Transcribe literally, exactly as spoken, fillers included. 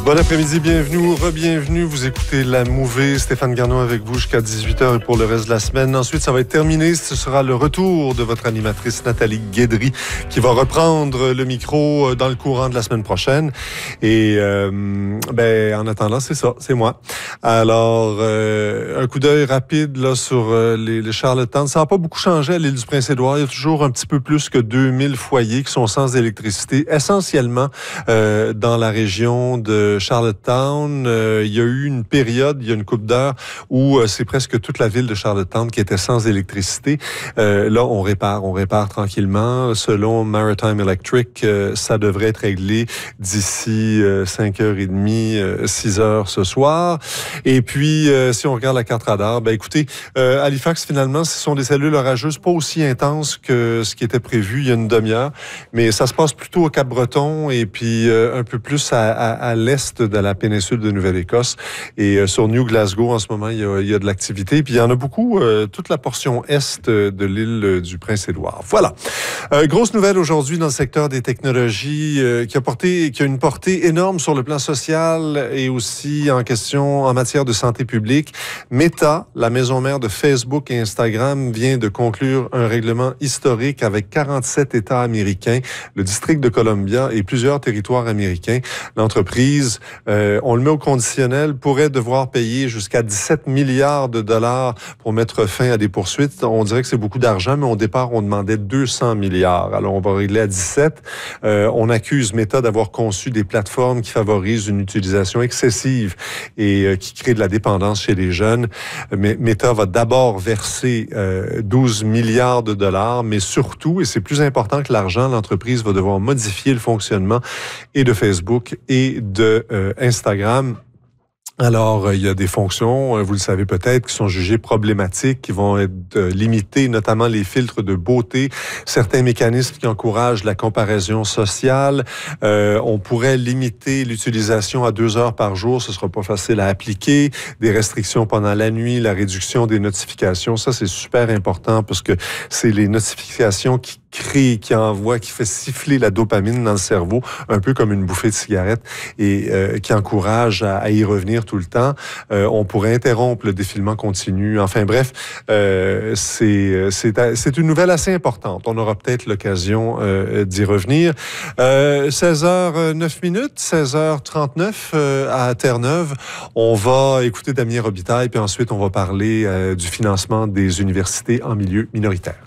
Bon après-midi, bienvenue ou re-bienvenue. Vous écoutez La Mouvée. Stéphane Garneau avec vous jusqu'à dix-huit heures et pour le reste de la semaine. Ensuite, ça va être terminé. Ce sera le retour de votre animatrice Nathalie Guédry qui va reprendre le micro dans le courant de la semaine prochaine. Et euh, ben, en attendant, c'est ça, c'est moi. Alors, euh, un coup d'œil rapide là sur euh, les, les Charlottetown. Ça n'a pas beaucoup changé à l'île du Prince-Édouard. Il y a toujours un petit peu plus que deux mille foyers qui sont sans électricité, essentiellement euh, dans la région de Charlottetown. Euh, il y a eu une période, il y a une couple d'heures, où euh, c'est presque toute la ville de Charlottetown qui était sans électricité. Euh, là, on répare, on répare tranquillement. Selon Maritime Electric, euh, ça devrait être réglé d'ici euh, cinq heures trente, euh, six heures ce soir. Et puis, euh, si on regarde la carte radar, ben écoutez, euh, Halifax, finalement, ce sont des cellules orageuses pas aussi intenses que ce qui était prévu il y a une demi-heure, mais ça se passe plutôt au Cap-Breton et puis euh, un peu plus à, à, à l'est de la péninsule de Nouvelle-Écosse. Et euh, sur New Glasgow, en ce moment, il y a, il y a de l'activité. Puis il y en a beaucoup, euh, toute la portion est de l'île du Prince-Édouard. Voilà. Euh, grosse nouvelle aujourd'hui dans le secteur des technologies euh, qui a porté, qui a une portée énorme sur le plan social et aussi en question en matière de santé publique. Meta, la maison mère de Facebook et Instagram, vient de conclure un règlement historique avec quarante-sept États américains, le district de Columbia et plusieurs territoires américains. L'entreprise, euh, on le met au conditionnel, pourrait devoir payer jusqu'à dix-sept milliards de dollars pour mettre fin à des poursuites. On dirait que c'est beaucoup d'argent, mais au départ, on demandait deux cents milliards. Alors, on va régler à dix-sept. Euh, on accuse Meta d'avoir conçu des plateformes qui favorisent une utilisation excessive et euh, qui crée de la dépendance chez les jeunes. Mais Meta va d'abord verser euh, douze milliards de dollars, mais surtout, et c'est plus important que l'argent, l'entreprise va devoir modifier le fonctionnement et de Facebook et de euh, Instagram. Alors, il y a des fonctions, vous le savez peut-être, qui sont jugées problématiques, qui vont être limitées, notamment les filtres de beauté, certains mécanismes qui encouragent la comparaison sociale. Euh, on pourrait limiter l'utilisation à deux heures par jour, ce sera pas facile à appliquer. Des restrictions pendant la nuit, la réduction des notifications, ça c'est super important parce que c'est les notifications qui crée, qui envoie, qui fait siffler la dopamine dans le cerveau, un peu comme une bouffée de cigarette, et euh, qui encourage à, à y revenir tout le temps. Euh, on pourrait interrompre le défilement continu. Enfin bref, euh, c'est, c'est, c'est une nouvelle assez importante. On aura peut-être l'occasion euh, d'y revenir. Euh, seize heures neuf minutes, seize heures trente-neuf euh, à Terre-Neuve. On va écouter Damien Robitaille, puis ensuite on va parler euh, du financement des universités en milieu minoritaire.